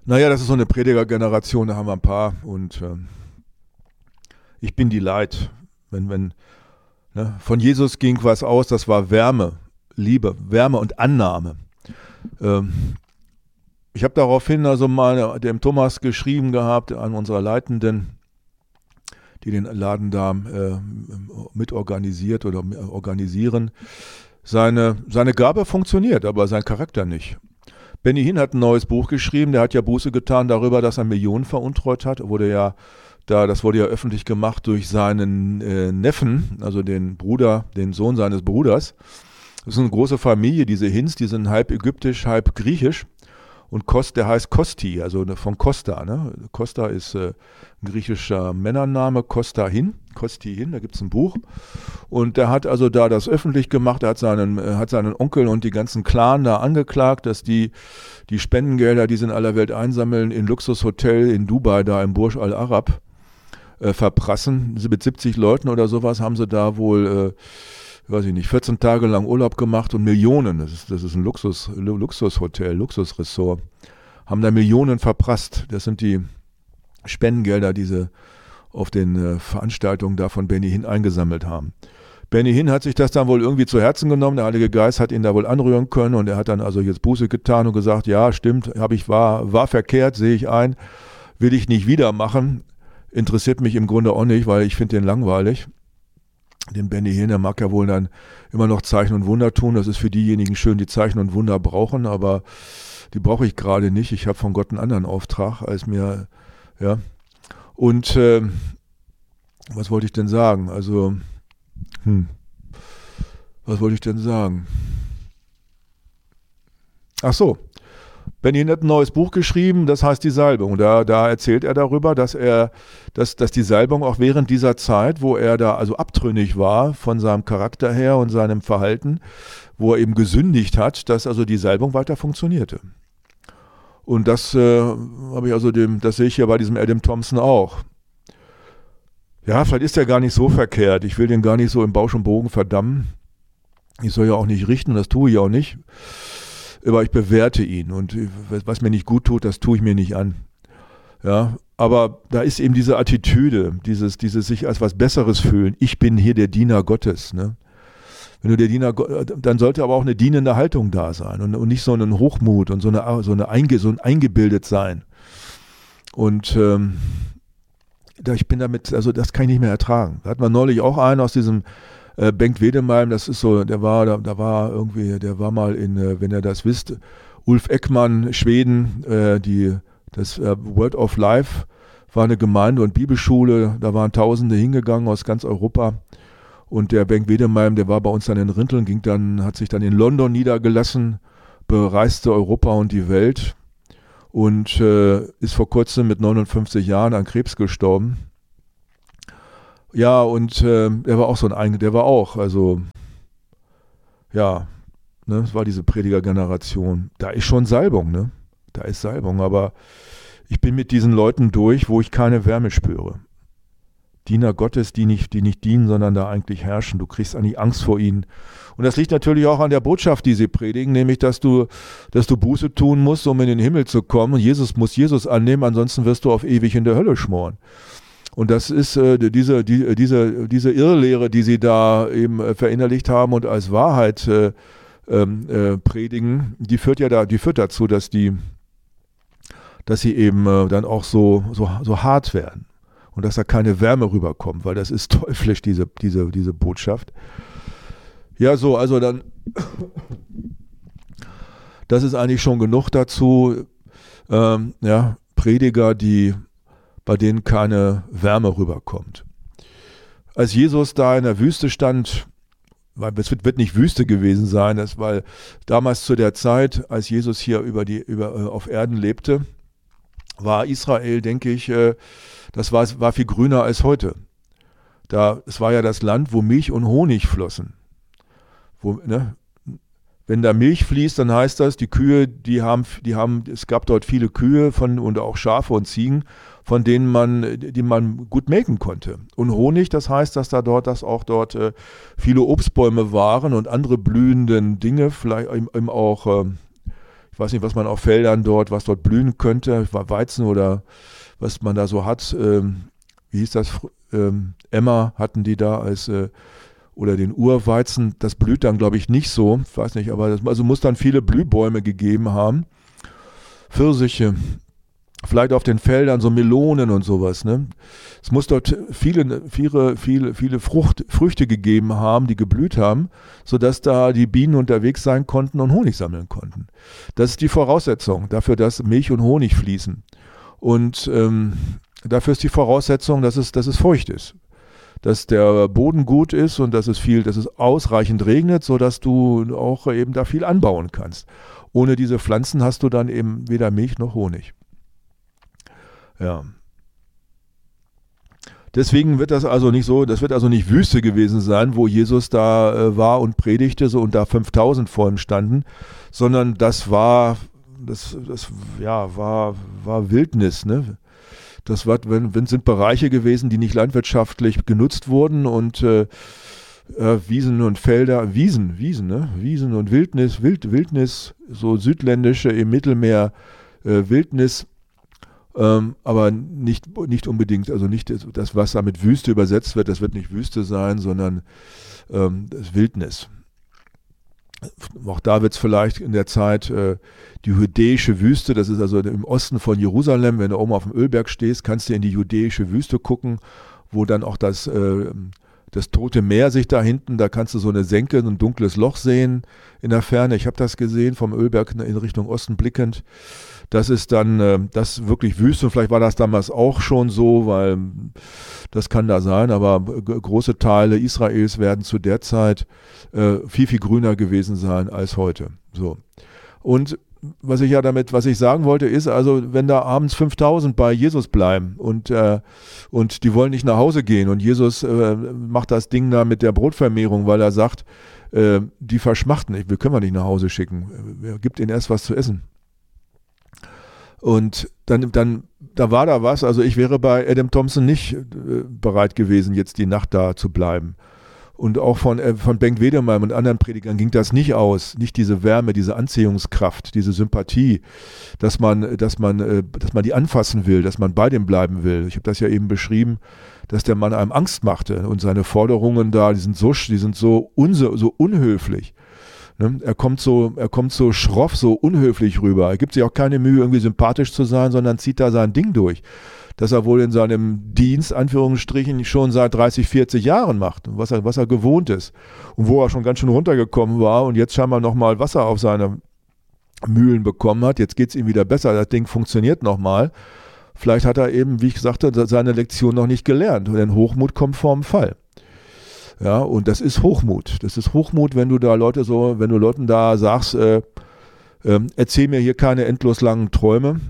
Naja, das ist so eine Predigergeneration, da haben wir ein paar und ich bin die Leid. Wenn ne, von Jesus ging was aus, das war Wärme, Liebe, Wärme und Annahme. Ähm, Ich habe daraufhin also mal dem Thomas geschrieben gehabt, an unserer Leitenden, die den Laden da mitorganisiert oder organisieren. Seine Gabe funktioniert, aber sein Charakter nicht. Benny Hinn hat ein neues Buch geschrieben, der hat ja Buße getan darüber, dass er Millionen veruntreut hat. Das wurde ja öffentlich gemacht durch seinen Neffen, also den Sohn seines Bruders. Das ist eine große Familie, diese Hinns, die sind halb ägyptisch, halb griechisch. Und der heißt Kosti, also von Costa. Ne? Costa ist ein griechischer Männername, Kosti Hin, da gibt es ein Buch. Und der hat also da das öffentlich gemacht, er hat seinen Onkel und die ganzen Clan da angeklagt, dass die Spendengelder, die sie in aller Welt einsammeln, in Luxushotel in Dubai, da im Burj Al Arab, verprassen. Mit 70 Leuten oder sowas haben sie da wohl... weiß ich nicht, 14 Tage lang Urlaub gemacht und Millionen, das ist ein Luxushotel, Luxusressort, haben da Millionen verprasst. Das sind die Spendengelder, die sie auf den Veranstaltungen da von Benny Hinn eingesammelt haben. Benny Hinn hat sich das dann wohl irgendwie zu Herzen genommen, der Heilige Geist hat ihn da wohl anrühren können und er hat dann also jetzt Buße getan und gesagt, ja, stimmt, war verkehrt, sehe ich ein, will ich nicht wieder machen, interessiert mich im Grunde auch nicht, weil ich finde den langweilig. Den Benny Hinn, der mag ja wohl dann immer noch Zeichen und Wunder tun. Das ist für diejenigen schön, die Zeichen und Wunder brauchen, aber die brauche ich gerade nicht. Ich habe von Gott einen anderen Auftrag als mir, ja. Und was wollte ich denn sagen? Also, was wollte ich denn sagen? Ach so. Benny Hinn hat ein neues Buch geschrieben, das heißt die Salbung. Da erzählt er darüber, dass die Salbung auch während dieser Zeit, wo er da also abtrünnig war von seinem Charakter her und seinem Verhalten, wo er eben gesündigt hat, dass also die Salbung weiter funktionierte. Und das das sehe ich ja bei diesem Adam Thompson auch. Ja, vielleicht ist er gar nicht so verkehrt. Ich will den gar nicht so im Bausch und Bogen verdammen. Ich soll ja auch nicht richten, das tue ich auch nicht. Aber ich bewerte ihn und was mir nicht gut tut, das tue ich mir nicht an. Ja, aber da ist eben diese Attitüde, dieses sich als was Besseres fühlen. Ich bin hier der Diener Gottes. Ne? Wenn du der Diener, dann sollte aber auch eine dienende Haltung da sein und nicht so ein Hochmut und so ein eingebildet sein. Und ich bin damit, also das kann ich nicht mehr ertragen. Da hat man neulich auch einen aus diesem Bengt Wedemalm, das ist so, der war mal in, wenn ihr das wisst, Ulf Ekman, Schweden, das Word of Life war eine Gemeinde und Bibelschule, da waren Tausende hingegangen aus ganz Europa und der Bengt Wedemalm, der war bei uns dann in Rinteln, hat sich dann in London niedergelassen, bereiste Europa und die Welt und ist vor kurzem mit 59 Jahren an Krebs gestorben. Ja, und der war auch also, ja, ne, es war diese Predigergeneration. Da ist schon Salbung, ne? Da ist Salbung, aber ich bin mit diesen Leuten durch, wo ich keine Wärme spüre. Diener Gottes, die nicht dienen, sondern da eigentlich herrschen. Du kriegst eigentlich Angst vor ihnen. Und das liegt natürlich auch an der Botschaft, die sie predigen, nämlich, dass du Buße tun musst, um in den Himmel zu kommen. Und Jesus muss Jesus annehmen, ansonsten wirst du auf ewig in der Hölle schmoren. Und das ist diese Irrlehre, die sie da eben verinnerlicht haben und als Wahrheit predigen, die führt dazu, dass sie eben dann auch so hart werden und dass da keine Wärme rüberkommt, weil das ist teuflisch, diese Botschaft. Ja, so, also dann, das ist eigentlich schon genug dazu, Prediger, bei denen keine Wärme rüberkommt. Als Jesus da in der Wüste stand, weil es wird nicht Wüste gewesen sein, weil damals zu der Zeit, als Jesus hier auf Erden lebte, war Israel, denke ich, das war viel grüner als heute. Es war ja das Land, wo Milch und Honig flossen. Wenn da Milch fließt, dann heißt das, die Kühe, es gab dort viele Kühe und auch Schafe und Ziegen, von denen die man gut melken konnte. Und Honig, das heißt, dass auch dort viele Obstbäume waren und andere blühenden Dinge, vielleicht eben auch, ich weiß nicht, was man auf Feldern dort, was dort blühen könnte, Weizen oder was man da so hat. Wie hieß das? Emmer hatten die da als oder den Urweizen. Das blüht dann, glaube ich, nicht so. Ich weiß nicht, aber also muss dann viele Blühbäume gegeben haben. Pfirsiche. Vielleicht auf den Feldern so Melonen und sowas. Ne? Es muss dort viele Früchte gegeben haben, die geblüht haben, sodass da die Bienen unterwegs sein konnten und Honig sammeln konnten. Das ist die Voraussetzung dafür, dass Milch und Honig fließen. Und dafür ist die Voraussetzung, dass es feucht ist. Dass der Boden gut ist und dass es ausreichend regnet, sodass du auch eben da viel anbauen kannst. Ohne diese Pflanzen hast du dann eben weder Milch noch Honig. Ja. Deswegen wird das also nicht so, das wird also nicht Wüste gewesen sein, wo Jesus da war und predigte so und da 5000 vor ihm standen, sondern das war Wildnis, ne? Das sind Bereiche gewesen, die nicht landwirtschaftlich genutzt wurden und Wiesen und Felder, Wiesen und Wildnis, so südländische im Mittelmeer Wildnis. Aber nicht unbedingt, also nicht das, was da mit Wüste übersetzt wird, das wird nicht Wüste sein, sondern das Wildnis. Auch da wird es vielleicht in der Zeit die judäische Wüste, das ist also im Osten von Jerusalem, wenn du oben auf dem Ölberg stehst, kannst du in die judäische Wüste gucken, wo dann auch das Tote Meer sich da hinten, da kannst du so eine Senke, ein dunkles Loch sehen in der Ferne. Ich habe das gesehen, vom Ölberg in Richtung Osten blickend. Das ist dann das wirklich Wüste. Und vielleicht war das damals auch schon so, weil das kann da sein, aber große Teile Israels werden zu der Zeit viel, viel grüner gewesen sein als heute. So. Und was ich sagen wollte, ist also, wenn da abends 5000 bei Jesus bleiben und die wollen nicht nach Hause gehen und Jesus macht das Ding da mit der Brotvermehrung, weil er sagt, die verschmachten, wir können wir nicht nach Hause schicken, gibt ihnen erst was zu essen. Und dann da war da was, also ich wäre bei Adam Thompson nicht bereit gewesen, jetzt die Nacht da zu bleiben. Und auch von Bengt Wedemeyer und anderen Predigern ging das nicht aus, nicht diese Wärme, diese Anziehungskraft, diese Sympathie, dass man die anfassen will, dass man bei dem bleiben will. Ich habe das ja eben beschrieben, dass der Mann einem Angst machte und seine Forderungen da, die sind so unhöflich. Er kommt so schroff, so unhöflich rüber. Er gibt sich auch keine Mühe, irgendwie sympathisch zu sein, sondern zieht da sein Ding durch. Das er wohl in seinem Dienst, Anführungsstrichen, schon seit 30, 40 Jahren macht, was er gewohnt ist. Und wo er schon ganz schön runtergekommen war und jetzt scheinbar nochmal Wasser auf seine Mühlen bekommen hat. Jetzt geht es ihm wieder besser, das Ding funktioniert nochmal. Vielleicht hat er eben, wie ich sagte, seine Lektion noch nicht gelernt. Denn Hochmut kommt vorm Fall. Ja, und das ist Hochmut. Das ist Hochmut, wenn du Leuten da sagst, erzähl mir hier keine endlos langen Träume,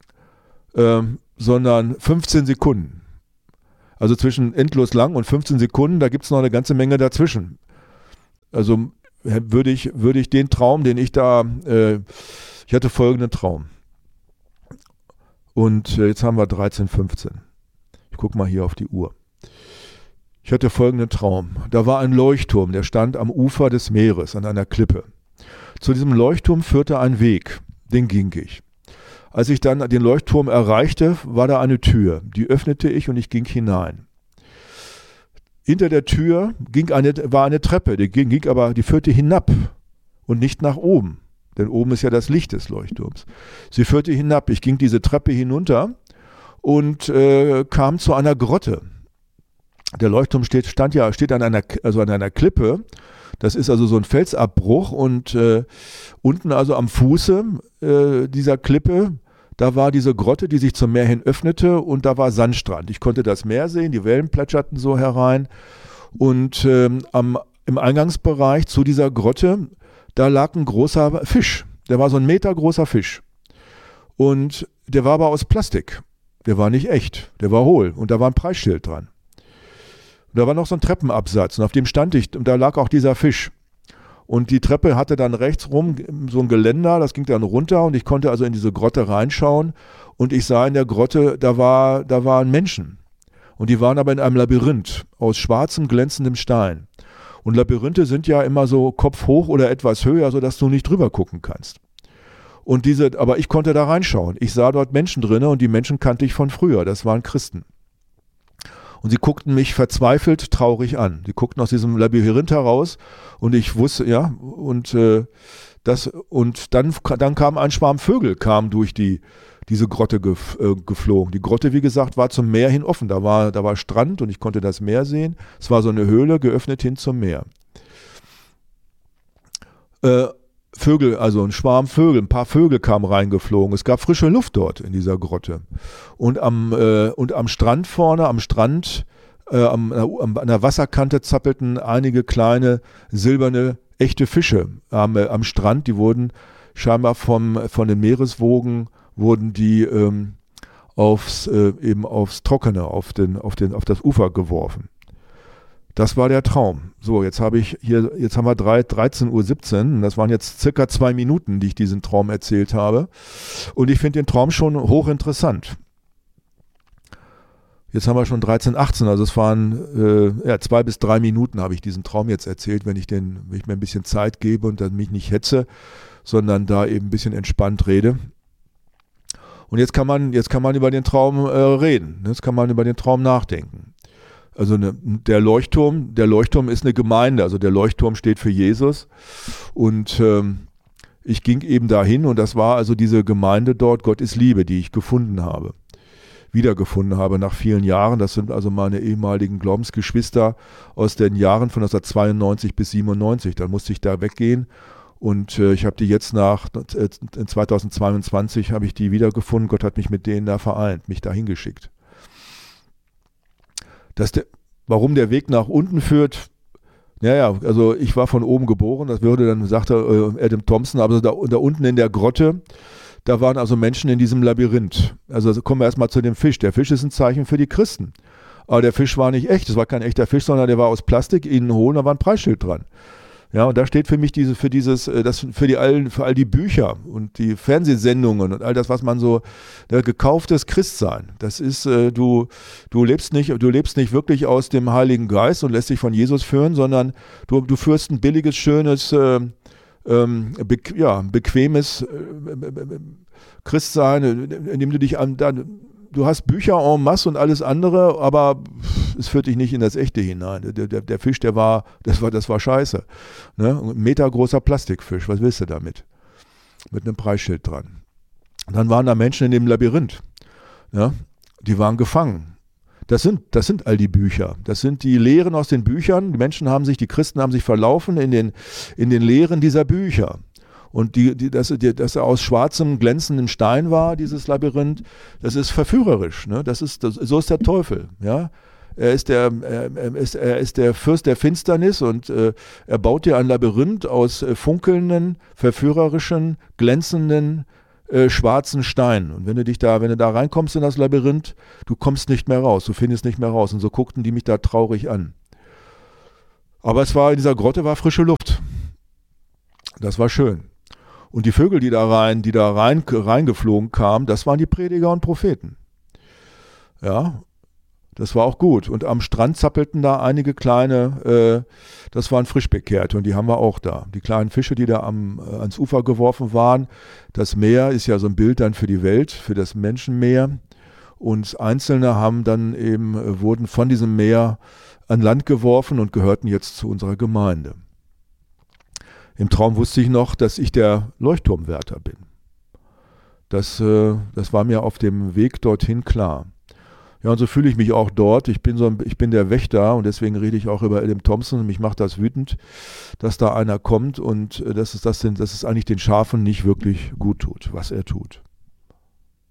sondern 15 Sekunden. Also zwischen endlos lang und 15 Sekunden, da gibt es noch eine ganze Menge dazwischen. Also würde ich den Traum, den ich hatte folgenden Traum. Und jetzt haben wir 13:15. Ich gucke mal hier auf die Uhr. Ich hatte folgenden Traum. Da war ein Leuchtturm, der stand am Ufer des Meeres an einer Klippe. Zu diesem Leuchtturm führte ein Weg, den ging ich. Als ich dann den Leuchtturm erreichte, war da eine Tür. Die öffnete ich und ich ging hinein. Hinter der Tür war eine Treppe, die führte hinab und nicht nach oben. Denn oben ist ja das Licht des Leuchtturms. Sie führte hinab. Ich ging diese Treppe hinunter und kam zu einer Grotte. Der Leuchtturm steht an einer Klippe. Das ist also so ein Felsabbruch und unten also am Fuße dieser Klippe, da war diese Grotte, die sich zum Meer hin öffnete und da war Sandstrand. Ich konnte das Meer sehen, die Wellen plätscherten so herein und im Eingangsbereich zu dieser Grotte, da lag ein großer Fisch. Der war so 1 Meter großer Fisch und der war aber aus Plastik. Der war nicht echt, der war hohl und da war ein Preisschild dran. Und da war noch so ein Treppenabsatz und auf dem stand ich und da lag auch dieser Fisch. Und die Treppe hatte dann rechts rum so ein Geländer, das ging dann runter und ich konnte also in diese Grotte reinschauen und ich sah in der Grotte, da waren Menschen. Und die waren aber in einem Labyrinth aus schwarzem, glänzendem Stein. Und Labyrinthe sind ja immer so kopfhoch oder etwas höher, sodass du nicht drüber gucken kannst. Aber ich konnte da reinschauen. Ich sah dort Menschen drin und die Menschen kannte ich von früher. Das waren Christen. Und sie guckten mich verzweifelt traurig an. Sie guckten aus diesem Labyrinth heraus und ich wusste, ja, dann kam ein Schwarm Vögel, kam durch diese Grotte geflogen. Die Grotte, wie gesagt, war zum Meer hin offen. Da war Strand und ich konnte das Meer sehen. Es war so eine Höhle, geöffnet hin zum Meer. Vögel, also ein Schwarm Vögel, ein paar Vögel kamen reingeflogen. Es gab frische Luft dort in dieser Grotte. Und am Strand vorne, an der Wasserkante zappelten einige kleine silberne, echte Fische am Strand. Die wurden scheinbar von den Meereswogen aufs Trockene, auf das Ufer geworfen. Das war der Traum. So, jetzt haben wir 13:17 Uhr und das waren jetzt circa 2 Minuten, die ich diesen Traum erzählt habe. Und ich finde den Traum schon hochinteressant. Jetzt haben wir schon 13:18, also es waren 2 bis 3 Minuten habe ich diesen Traum jetzt erzählt, wenn ich mir ein bisschen Zeit gebe und dann mich nicht hetze, sondern da eben ein bisschen entspannt rede. Und jetzt kann man über den Traum reden. Jetzt kann man über den Traum nachdenken. Also der Leuchtturm ist eine Gemeinde, also der Leuchtturm steht für Jesus und ich ging eben dahin und das war also diese Gemeinde dort, Gott ist Liebe, die ich wiedergefunden habe nach vielen Jahren. Das sind also meine ehemaligen Glaubensgeschwister aus den Jahren von 1992 bis 97. Dann musste ich da weggehen und ich habe die jetzt in 2022 habe ich die wiedergefunden. Gott hat mich mit denen da vereint, mich dahin geschickt. Warum der Weg nach unten führt, also ich war von oben geboren, das sagte Adam Thompson, aber da unten in der Grotte, da waren also Menschen in diesem Labyrinth. Also kommen wir erstmal zu dem Fisch. Der Fisch ist ein Zeichen für die Christen. Aber der Fisch war nicht echt, es war kein echter Fisch, sondern der war aus Plastik, innen hohl, da war ein Preisschild dran. Ja, und da steht für mich für all die Bücher und die Fernsehsendungen und all das, was man so, gekauftes Christsein. Das ist, du lebst nicht wirklich aus dem Heiligen Geist und lässt dich von Jesus führen, sondern du führst ein billiges, schönes, bequemes Christsein, indem du dich du hast Bücher en masse und alles andere, aber es führt dich nicht in das Echte hinein. Der Fisch, das war scheiße. Ne? Ein metergroßer Plastikfisch, was willst du damit? Mit einem Preisschild dran. Und dann waren da Menschen in dem Labyrinth. Ja? Die waren gefangen. Das sind all die Bücher. Das sind die Lehren aus den Büchern. Die Christen haben sich verlaufen in den Lehren dieser Bücher. Und dass er aus schwarzem, glänzendem Stein war, dieses Labyrinth, das ist verführerisch. Ne? So ist der Teufel. Ja? Er ist der Fürst der Finsternis und er baut dir ein Labyrinth aus funkelnden, verführerischen, glänzenden, schwarzen Steinen. Und wenn du da reinkommst in das Labyrinth, du kommst nicht mehr raus, du findest nicht mehr raus. Und so guckten die mich da traurig an. Aber in dieser Grotte war frische Luft. Das war schön. Und die Vögel, die da reingeflogen kamen, das waren die Prediger und Propheten. Ja, das war auch gut. Und am Strand zappelten da einige kleine, das waren Frischbekehrte und die haben wir auch da. Die kleinen Fische, die da ans Ufer geworfen waren. Das Meer ist ja so ein Bild dann für die Welt, für das Menschenmeer. Und Einzelne wurden von diesem Meer an Land geworfen und gehörten jetzt zu unserer Gemeinde. Im Traum wusste ich noch, dass ich der Leuchtturmwärter bin. Das war mir auf dem Weg dorthin klar. Ja, und so fühle ich mich auch dort. Ich bin der Wächter und deswegen rede ich auch über Adam Thompson. Mich macht das wütend, dass da einer kommt und dass es eigentlich den Schafen nicht wirklich gut tut, was er tut.